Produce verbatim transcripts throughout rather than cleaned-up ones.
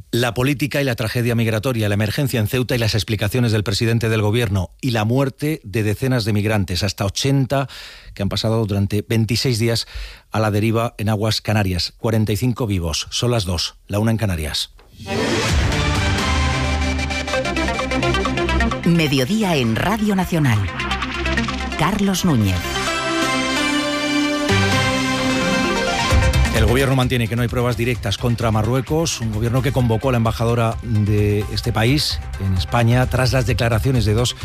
La política y la tragedia migratoria, la emergencia en Ceuta y las explicaciones del presidente del gobierno y la muerte de decenas de migrantes, hasta ochenta, que han pasado durante veintiséis días a la deriva en aguas canarias. cuarenta y cinco vivos. Son las dos, la una en Canarias. Mediodía en Radio Nacional. Carlos Núñez. El gobierno mantiene que no hay pruebas directas contra Marruecos, un gobierno que convocó a la embajadora de este país en España tras las declaraciones de dos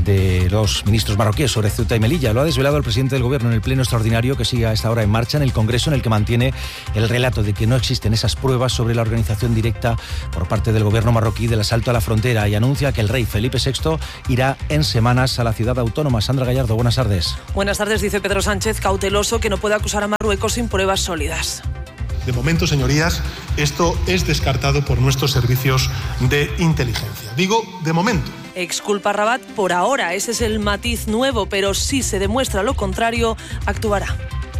de los ministros marroquíes sobre Ceuta y Melilla. Lo ha desvelado el presidente del gobierno en el pleno extraordinario que sigue a esta hora en marcha en el Congreso, en el que mantiene el relato de que no existen esas pruebas sobre la organización directa por parte del gobierno marroquí del asalto a la frontera, y anuncia que el rey Felipe sexto irá en semanas a la ciudad autónoma. Sandra Gallardo, buenas tardes. Buenas tardes, dice Pedro Sánchez, cauteloso, que no puede acusar a Marruecos sin pruebas sólidas. De momento, señorías, esto es descartado por nuestros servicios de inteligencia. Digo, de momento. Exculpa a Rabat por ahora, ese es el matiz nuevo, pero si se demuestra lo contrario, actuará.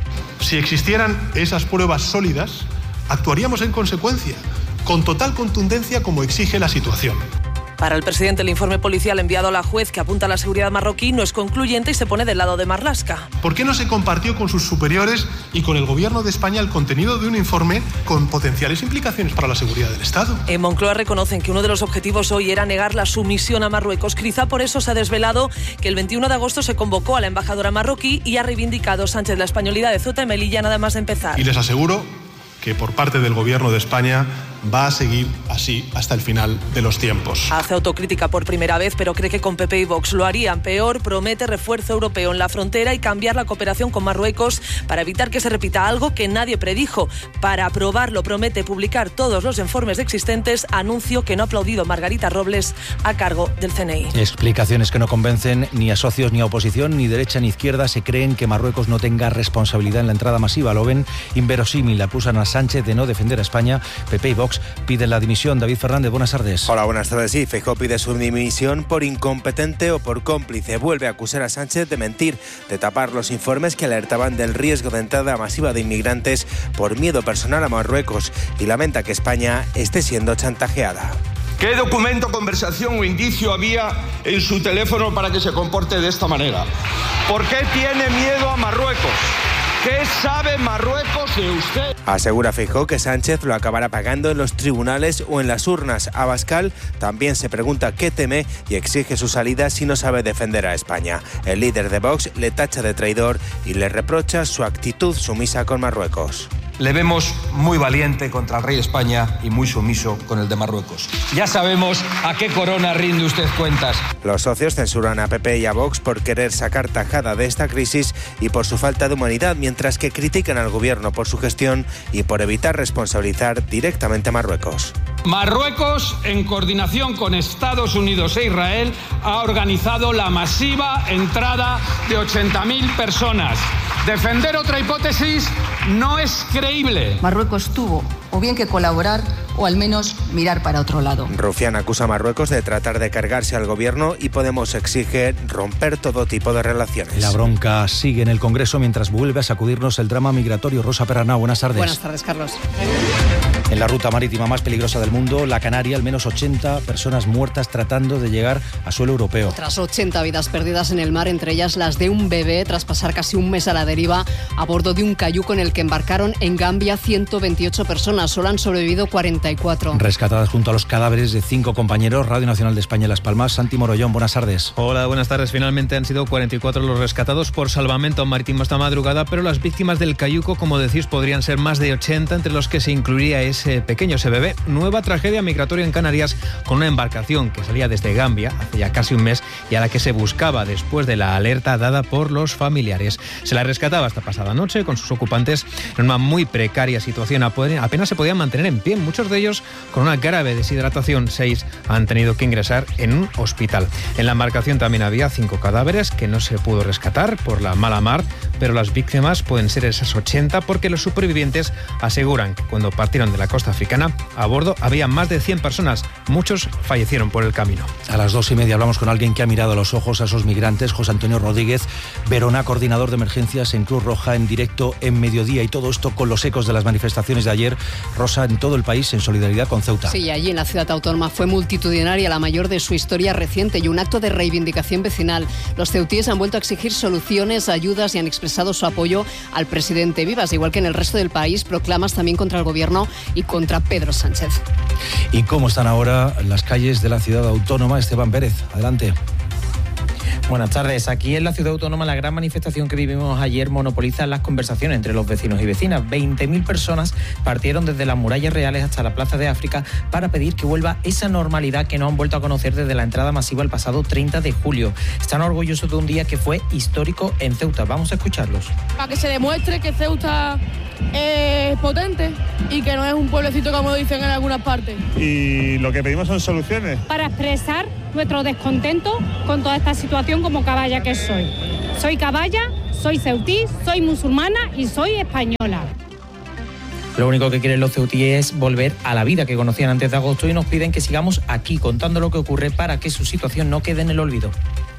Si existieran esas pruebas sólidas, actuaríamos en consecuencia, con total contundencia como exige la situación. Para el presidente, el informe policial enviado a la juez que apunta a la seguridad marroquí no es concluyente y se pone del lado de Marlaska. ¿Por qué no se compartió con sus superiores y con el gobierno de España el contenido de un informe con potenciales implicaciones para la seguridad del Estado? En Moncloa reconocen que uno de los objetivos hoy era negar la sumisión a Marruecos. Quizá por eso se ha desvelado que el veintiuno de agosto se convocó a la embajadora marroquí y ha reivindicado Sánchez la españolidad de Ceuta y Melilla nada más de empezar. Y les aseguro que por parte del gobierno de España va a seguir así hasta el final de los tiempos. Hace autocrítica por primera vez, pero cree que con P P y Vox lo harían peor. Promete refuerzo europeo en la frontera y cambiar la cooperación con Marruecos para evitar que se repita algo que nadie predijo. Para aprobarlo, promete publicar todos los informes existentes, anuncio que no ha aplaudido Margarita Robles a cargo del C N I. Explicaciones que no convencen ni a socios ni a oposición, ni derecha ni izquierda. Se creen que Marruecos no tenga responsabilidad en la entrada masiva. Lo ven inverosímil. Acusan a Sánchez de no defender a España. P P y Vox piden la dimisión. David Fernández, buenas tardes. Hola, buenas tardes. Sí, Feijóo pide su dimisión por incompetente o por cómplice. Vuelve a acusar a Sánchez de mentir, de tapar los informes que alertaban del riesgo de entrada masiva de inmigrantes por miedo personal a Marruecos, y lamenta que España esté siendo chantajeada. ¿Qué documento, conversación o indicio había en su teléfono para que se comporte de esta manera? ¿Por qué tiene miedo a Marruecos? ¿Qué sabe Marruecos de usted? Asegura Feijóo que Sánchez lo acabará pagando en los tribunales o en las urnas. Abascal también se pregunta qué teme y exige su salida si no sabe defender a España. El líder de Vox le tacha de traidor y le reprocha su actitud sumisa con Marruecos. Le vemos muy valiente contra el rey de España y muy sumiso con el de Marruecos. Ya sabemos a qué corona rinde usted cuentas. Los socios censuran a P P y a Vox por querer sacar tajada de esta crisis y por su falta de humanidad, mientras que critican al gobierno por su gestión y por evitar responsabilizar directamente a Marruecos. Marruecos, en coordinación con Estados Unidos e Israel, ha organizado la masiva entrada de ochenta mil personas. Defender otra hipótesis no es creíble. Marruecos tuvo o bien que colaborar o al menos mirar para otro lado. Rufián acusa a Marruecos de tratar de cargarse al gobierno y Podemos exige romper todo tipo de relaciones. La bronca sigue en el Congreso mientras vuelve a sacudirnos el drama migratorio. Rosa Perarnau, buenas tardes. Buenas tardes, Carlos. En la ruta marítima más peligrosa del mundo, la Canaria, al menos ochenta personas muertas tratando de llegar a suelo europeo. Tras ochenta vidas perdidas en el mar, entre ellas las de un bebé, tras pasar casi un mes a la deriva a bordo de un cayuco en el que embarcaron en Gambia ciento veintiocho personas. Solo han sobrevivido cuarenta y cuatro. Rescatadas junto a los cadáveres de cinco compañeros. Radio Nacional de España, Las Palmas. Santi Morollón, buenas tardes. Hola, buenas tardes. Finalmente han sido cuarenta y cuatro los rescatados por salvamento marítimo esta madrugada, pero las víctimas del cayuco, como decís, podrían ser más de ochenta, entre los que se incluiría ese pequeño, ese bebé. Nueva tragedia migratoria en Canarias, con una embarcación que salía desde Gambia hace ya casi un mes y a la que se buscaba después de la alerta dada por los familiares. Se la rescataba hasta pasada noche con sus ocupantes en una muy precaria situación. Apenas se podían mantener en pie, muchos de ellos con una grave deshidratación. Seis han tenido que ingresar en un hospital. En la embarcación también había cinco cadáveres que no se pudo rescatar por la mala mar, pero las víctimas pueden ser esas ochenta porque los supervivientes aseguran que cuando partieron de la la costa africana. A bordo había más de cien personas, muchos fallecieron por el camino. A las dos y media hablamos con alguien que ha mirado a los ojos a esos migrantes, José Antonio Rodríguez Verona, coordinador de emergencias en Cruz Roja, en directo en Mediodía, y todo esto con los ecos de las manifestaciones de ayer, Rosa, en todo el país en solidaridad con Ceuta. Sí, allí en la ciudad autónoma fue multitudinaria, la mayor de su historia reciente, y un acto de reivindicación vecinal. Los ceutíes han vuelto a exigir soluciones, ayudas y han expresado su apoyo al presidente Vivas, igual que en el resto del país, proclamas también contra el gobierno y contra Pedro Sánchez. ¿Y cómo están ahora las calles de la ciudad autónoma? Esteban Pérez, adelante. Buenas tardes. Aquí en la ciudad autónoma la gran manifestación que vivimos ayer monopoliza las conversaciones entre los vecinos y vecinas. veinte mil personas partieron desde las murallas reales hasta la Plaza de África para pedir que vuelva esa normalidad que no han vuelto a conocer desde la entrada masiva el pasado treinta de julio. Están orgullosos de un día que fue histórico en Ceuta. Vamos a escucharlos. Para que se demuestre que Ceuta es potente y que no es un pueblecito como dicen en algunas partes. Y lo que pedimos son soluciones. Para expresar nuestro descontento con toda esta situación como caballa que soy. Soy caballa, soy ceutí, soy musulmana y soy española. Lo único que quieren los ceutíes es volver a la vida que conocían antes de agosto y nos piden que sigamos aquí contando lo que ocurre para que su situación no quede en el olvido.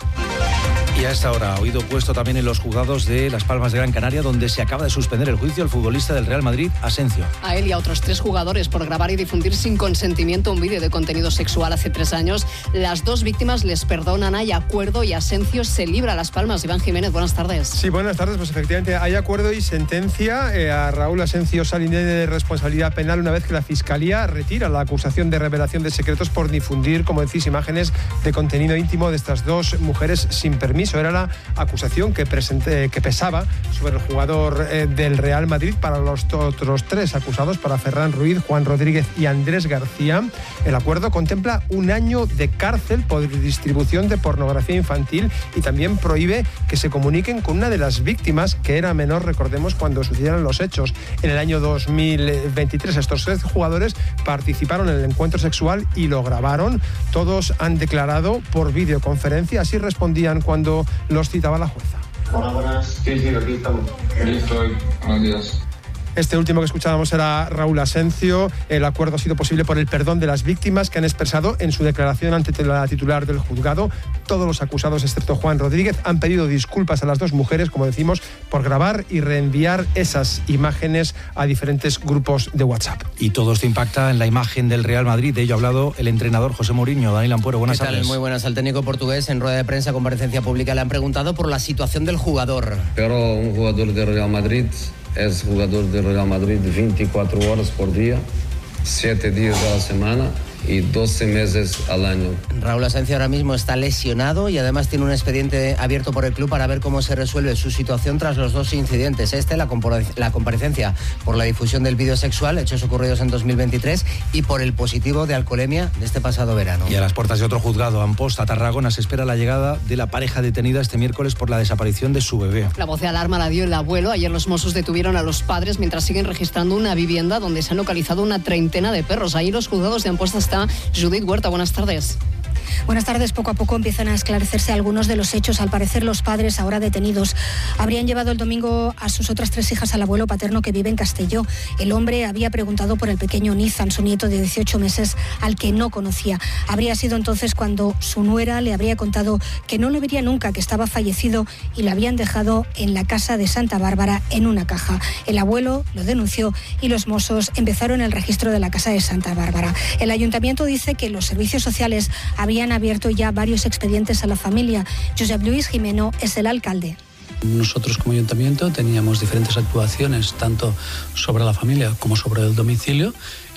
Y a esta hora, oído puesto también en los juzgados de Las Palmas de Gran Canaria, donde se acaba de suspender el juicio al futbolista del Real Madrid, Asensio. A él y a otros tres jugadores por grabar y difundir sin consentimiento un vídeo de contenido sexual hace tres años. Las dos víctimas les perdonan, hay acuerdo y Asensio se libra a Las Palmas. Iván Jiménez, buenas tardes. Sí, buenas tardes. Pues efectivamente hay acuerdo y sentencia. Eh, a Raúl Asensio sale de responsabilidad penal una vez que la Fiscalía retira la acusación de revelación de secretos por difundir, como decís, imágenes de contenido íntimo de estas dos mujeres sin permiso. Era la acusación que, presenté, que pesaba sobre el jugador eh, del Real Madrid. Para los otros tres acusados, para Ferran Ruiz, Juan Rodríguez y Andrés García, el acuerdo contempla un año de cárcel por distribución de pornografía infantil y también prohíbe que se comuniquen con una de las víctimas, que era menor, recordemos, cuando sucedieron los hechos. En el año dos mil veintitrés estos tres jugadores participaron en el encuentro sexual y lo grabaron. Todos han declarado por videoconferencia, así respondían cuando los citaba la jueza. Hola, buenas. Sí, sí, aquí estamos. Aquí estoy. Buenos días. Este último que escuchábamos era Raúl Asensio. El acuerdo ha sido posible por el perdón de las víctimas, que han expresado en su declaración ante la titular del juzgado. Todos los acusados, excepto Juan Rodríguez, han pedido disculpas a las dos mujeres, como decimos, por grabar y reenviar esas imágenes a diferentes grupos de WhatsApp. Y todo esto impacta en la imagen del Real Madrid. De ello ha hablado el entrenador José Mourinho. Daniel Ampuero, buenas ¿Qué tal? tardes. Muy buenas. Al técnico portugués, en rueda de prensa, comparecencia pública, le han preguntado por la situación del jugador. Pero un jugador del Real Madrid es jugador del Real Madrid veinticuatro horas por día, siete días a la semana y doce meses al año. Raúl Asensio ahora mismo está lesionado y además tiene un expediente abierto por el club para ver cómo se resuelve su situación tras los dos incidentes. Este, la, compare- la comparecencia por la difusión del vídeo sexual, hechos ocurridos en dos mil veintitrés, y por el positivo de alcoholemia de este pasado verano. Y a las puertas de otro juzgado, Amposta, Tarragona, se espera la llegada de la pareja detenida este miércoles por la desaparición de su bebé. La voz de alarma la dio el abuelo. Ayer los Mossos detuvieron a los padres mientras siguen registrando una vivienda donde se han localizado una treintena de perros. Ahí los juzgados de Amposta está Judith Huerta. Buenas tardes. Buenas tardes. Poco a poco empiezan a esclarecerse algunos de los hechos. Al parecer, los padres, ahora detenidos, habrían llevado el domingo a sus otras tres hijas al abuelo paterno, que vive en Castelló. El hombre había preguntado por el pequeño Nizan, su nieto de dieciocho meses, al que no conocía. Habría sido entonces cuando su nuera le habría contado que no lo vería nunca, que estaba fallecido, y lo habían dejado en la casa de Santa Bárbara en una caja. El abuelo lo denunció y los Mossos empezaron el registro de la casa de Santa Bárbara. El ayuntamiento dice que los servicios sociales habían abierto ya varios expedientes a la familia. Josep Luis Jimeno es el alcalde. Nosotros como ayuntamiento teníamos diferentes actuaciones, tanto sobre la familia como sobre el domicilio,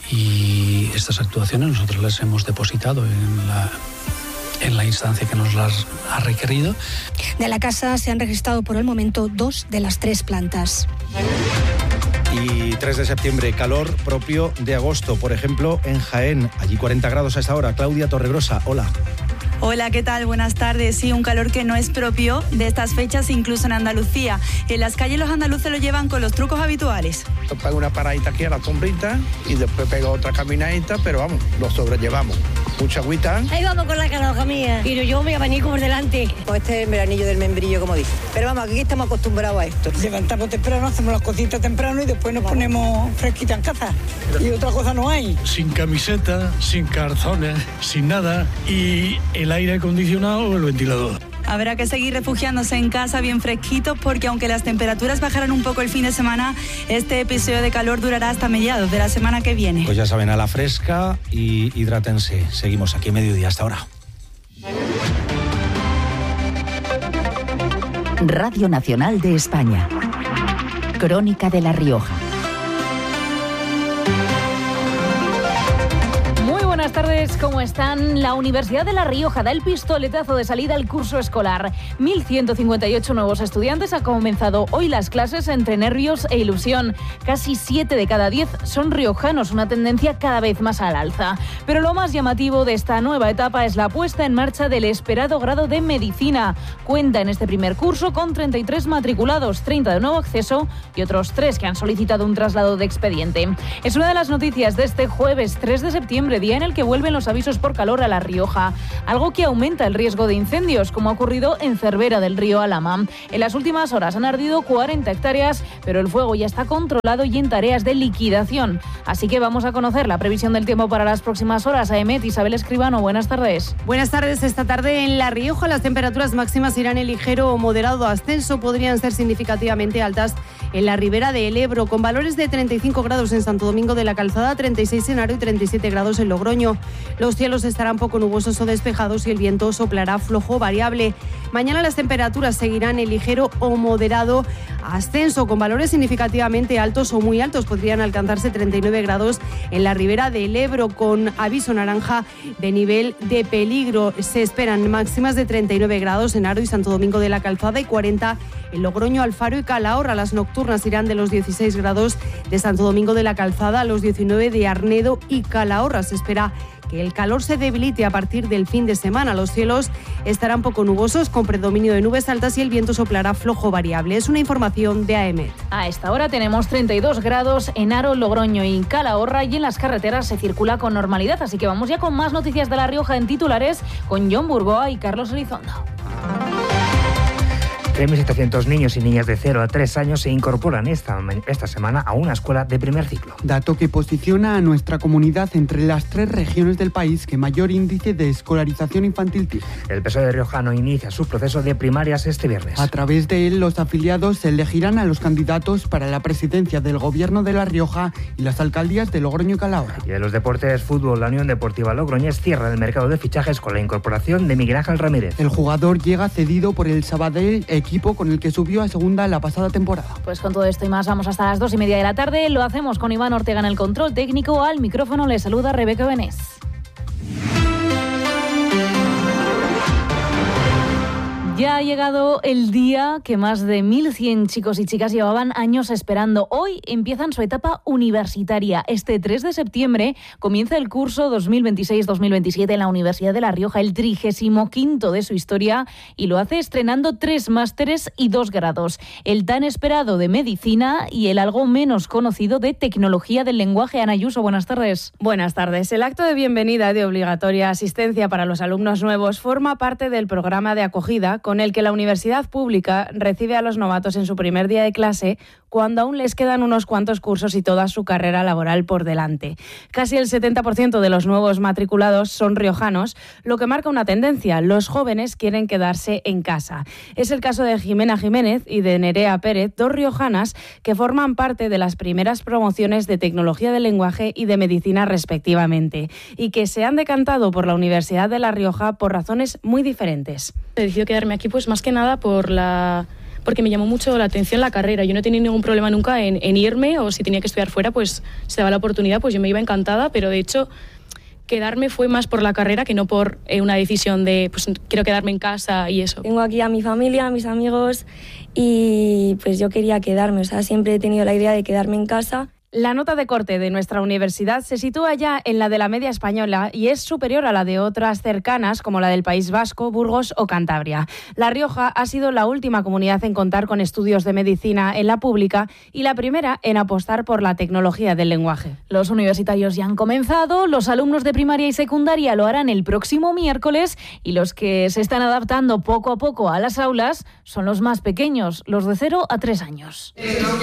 y estas actuaciones nosotros las hemos depositado en la, en la instancia que nos las ha requerido. De la casa se han registrado por el momento dos de las tres plantas. Y tres de septiembre, calor propio de agosto, por ejemplo, en Jaén. Allí cuarenta grados a esta hora. Claudia Torregrosa, hola. Hola, ¿qué tal? Buenas tardes. Sí, un calor que no es propio de estas fechas, incluso en Andalucía. En las calles los andaluces lo llevan con los trucos habituales. Pego una paradita aquí a la sombrita y después pego otra caminadita, pero vamos, lo sobrellevamos. Mucha agüita. Ahí vamos con la canoja mía. Y yo voy a venir por delante. Pues este es el veranillo del membrillo, como dice. Pero vamos, aquí estamos acostumbrados a esto. Levantamos temprano, hacemos las cositas temprano y después nos ponemos fresquitas en casa. Y otra cosa no hay. Sin camiseta, sin calzones, sin nada. Y el aire acondicionado o el ventilador. Habrá que seguir refugiándose en casa bien fresquitos porque aunque las temperaturas bajarán un poco el fin de semana, este episodio de calor durará hasta mediados de la semana que viene. Pues ya saben, a la fresca y hidrátense. Seguimos aquí a mediodía hasta ahora. Radio Nacional de España. Crónica de La Rioja. Buenas tardes, ¿cómo están? La Universidad de La Rioja da el pistoletazo de salida al curso escolar. mil ciento cincuenta y ocho nuevos estudiantes han comenzado hoy las clases entre nervios e ilusión. Casi siete de cada diez son riojanos, una tendencia cada vez más al alza. Pero lo más llamativo de esta nueva etapa es la puesta en marcha del esperado grado de Medicina. Cuenta en este primer curso con treinta y tres matriculados, treinta de nuevo acceso y otros tres que han solicitado un traslado de expediente. Es una de las noticias de este jueves tres de septiembre, día en el que vuelven los avisos por calor a La Rioja, algo que aumenta el riesgo de incendios, como ha ocurrido en Cervera del Río Alhama. En las últimas horas han ardido cuarenta hectáreas, pero el fuego ya está controlado y en tareas de liquidación. Así que vamos a conocer la previsión del tiempo para las próximas horas. A EMET, Isabel Escribano, buenas tardes. Buenas tardes. Esta tarde en La Rioja las temperaturas máximas irán en ligero o moderado ascenso, podrían ser significativamente altas en la ribera del Ebro, con valores de treinta y cinco grados en Santo Domingo de la Calzada, treinta y seis en Haro y treinta y siete grados en Logroño. Los cielos estarán poco nubosos o despejados y el viento soplará flojo variable. Mañana las temperaturas seguirán en ligero o moderado ascenso, con valores significativamente altos o muy altos. Podrían alcanzarse treinta y nueve grados en la ribera del Ebro, con aviso naranja de nivel de peligro. Se esperan máximas de treinta y nueve grados en Haro y Santo Domingo de la Calzada y cuarenta en Logroño, Alfaro y Calahorra. Las nocturnas irán de los dieciséis grados de Santo Domingo de la Calzada a los diecinueve de Arnedo y Calahorra. Se espera que el calor se debilite a partir del fin de semana. Los cielos estarán poco nubosos, con predominio de nubes altas y el viento soplará flojo variable. Es una información de AEMET. A esta hora tenemos treinta y dos grados en Haro, Logroño y Calahorra, y en las carreteras se circula con normalidad. Así que vamos ya con más noticias de La Rioja en titulares con John Burgoa y Carlos Elizondo. tres mil setecientos niños y niñas de cero a tres años se incorporan esta, esta semana a una escuela de primer ciclo. Dato que posiciona a nuestra comunidad entre las tres regiones del país que mayor índice de escolarización infantil tiene. El P S O E riojano inicia su proceso de primarias este viernes. A través de él, los afiliados elegirán a los candidatos para la presidencia del Gobierno de La Rioja y las alcaldías de Logroño y Calahorra. Y de los deportes, fútbol, la Unión Deportiva Logroñés cierra el mercado de fichajes con la incorporación de Miguel Ángel Ramírez. El jugador llega cedido por el Sabadell, equipo con el que subió a segunda la pasada temporada. Pues con todo esto y más vamos hasta las dos y media de la tarde. Lo hacemos con Iván Ortega en el control técnico. Al micrófono le saluda Rebeca Benés. Ya ha llegado el día que más de mil cien chicos y chicas llevaban años esperando. Hoy empiezan su etapa universitaria. Este tres de septiembre comienza el curso dos mil veintiséis dos mil veintisiete en la Universidad de La Rioja, el trigésimo quinto de su historia, y lo hace estrenando tres másteres y dos grados. El tan esperado de Medicina y el algo menos conocido de Tecnología del Lenguaje. Ana Ayuso, buenas tardes. Buenas tardes. El acto de bienvenida y de obligatoria asistencia para los alumnos nuevos forma parte del programa de acogida con el que la universidad pública recibe a los novatos en su primer día de clase, cuando aún les quedan unos cuantos cursos y toda su carrera laboral por delante. Casi el setenta por ciento de los nuevos matriculados son riojanos, lo que marca una tendencia: los jóvenes quieren quedarse en casa. Es el caso de Jimena Jiménez y de Nerea Pérez, dos riojanas que forman parte de las primeras promociones de Tecnología del Lenguaje y de Medicina respectivamente, y que se han decantado por la Universidad de La Rioja por razones muy diferentes. He decidido quedarme aquí pues más que nada por la... porque me llamó mucho la atención la carrera. Yo no tenía ningún problema nunca en, en irme, o si tenía que estudiar fuera, pues se daba la oportunidad, pues yo me iba encantada, pero de hecho quedarme fue más por la carrera que no por eh, una decisión de pues quiero quedarme en casa y eso. Tengo aquí a mi familia, a mis amigos, y pues yo quería quedarme, o sea, siempre he tenido la idea de quedarme en casa. La nota de corte de nuestra universidad se sitúa ya en la de la media española y es superior a la de otras cercanas como la del País Vasco, Burgos o Cantabria. La Rioja ha sido la última comunidad en contar con estudios de medicina en la pública y la primera en apostar por la tecnología del lenguaje. Los universitarios ya han comenzado, los alumnos de primaria y secundaria lo harán el próximo miércoles y los que se están adaptando poco a poco a las aulas son los más pequeños, los de cero a tres años.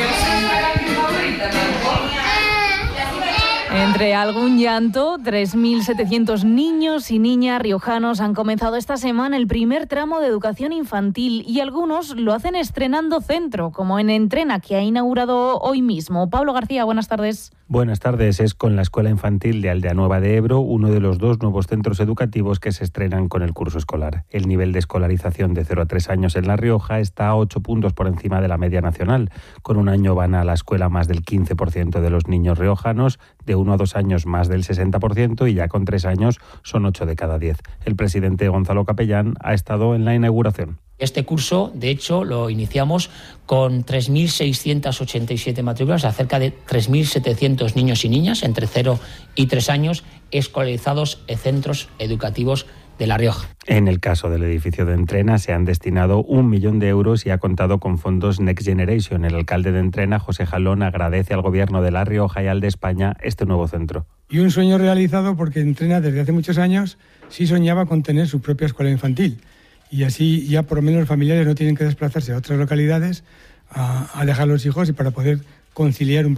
Entre algún llanto, tres mil setecientos niños y niñas riojanos han comenzado esta semana el primer tramo de educación infantil y algunos lo hacen estrenando centro, como en Entrena, que ha inaugurado hoy mismo. Pablo García, buenas tardes. Buenas tardes. Es con la Escuela Infantil de Aldea Nueva de Ebro uno de los dos nuevos centros educativos que se estrenan con el curso escolar. El nivel de escolarización de cero a tres años en La Rioja está a ocho puntos por encima de la media nacional. Con un año van a la escuela más del quince por ciento de los niños riojanos, de uno a dos años más del sesenta por ciento y ya con tres años son ocho de cada diez. El presidente Gonzalo Capellán ha estado en la inauguración. Este curso, de hecho, lo iniciamos con tres mil seiscientas ochenta y siete matrículas, a cerca de tres mil setecientos niños y niñas entre cero y tres años escolarizados en centros educativos de La Rioja. En el caso del edificio de Entrena se han destinado un millón de euros y ha contado con fondos Next Generation. El alcalde de Entrena, José Jalón, agradece al gobierno de La Rioja y al de España este nuevo centro. Y un sueño realizado porque Entrena desde hace muchos años sí soñaba con tener su propia escuela infantil. Y así ya por lo menos los familiares no tienen que desplazarse a otras localidades a, a dejar a los hijos y para poder conciliar un poco